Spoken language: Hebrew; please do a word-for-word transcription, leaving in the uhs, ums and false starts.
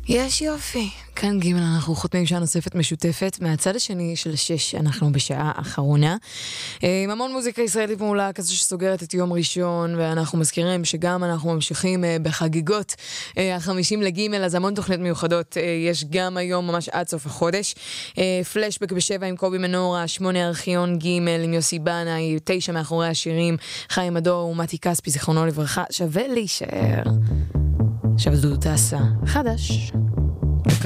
יש יופי. כאן ג' אנחנו חותמים שעה נוספת משותפת. מהצד השני של שש אנחנו בשעה האחרונה. עם המון מוזיקה ישראלית מעולה כזו שסוגרת את יום ראשון, ואנחנו מזכירים שגם אנחנו ממשיכים בחגיגות החמישים לג', אז המון תוכניות מיוחדות יש גם היום ממש עד סוף החודש. פלשבק בשבע עם קובי מנורה, שמונה ארכיון ג' עם יוסי בנאי, תשע מאחורי השירים, חיים מדור ומתי כספי זיכרונו לברכה. שווה להישאר. עכשיו זו תעשה חדש.